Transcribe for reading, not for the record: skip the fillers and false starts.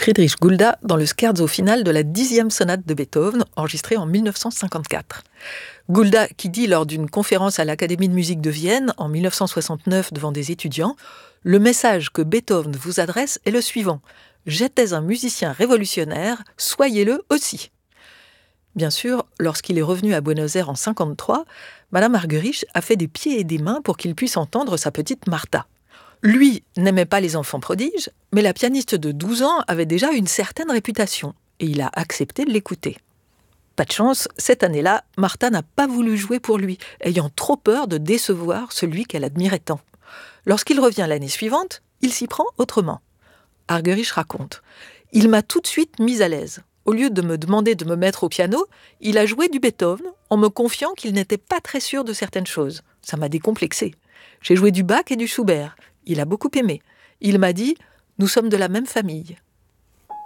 Friedrich Gulda dans le scherzo final de la 10e sonate de Beethoven, enregistrée en 1954. Gulda qui dit lors d'une conférence à l'Académie de musique de Vienne en 1969 devant des étudiants « Le message que Beethoven vous adresse est le suivant. J'étais un musicien révolutionnaire, soyez-le aussi ». Bien sûr, lorsqu'il est revenu à Buenos Aires en 1953, Madame Argerich a fait des pieds et des mains pour qu'il puisse entendre sa petite Martha. Lui n'aimait pas les enfants prodiges, mais la pianiste de 12 ans avait déjà une certaine réputation, et il a accepté de l'écouter. Pas de chance, cette année-là, Martha n'a pas voulu jouer pour lui, ayant trop peur de décevoir celui qu'elle admirait tant. Lorsqu'il revient l'année suivante, il s'y prend autrement. Argerich raconte « Il m'a tout de suite mise à l'aise. Au lieu de me demander de me mettre au piano, il a joué du Beethoven en me confiant qu'il n'était pas très sûr de certaines choses. Ça m'a décomplexé. J'ai joué du Bach et du Schubert. Il a beaucoup aimé. Il m'a dit « Nous sommes de la même famille.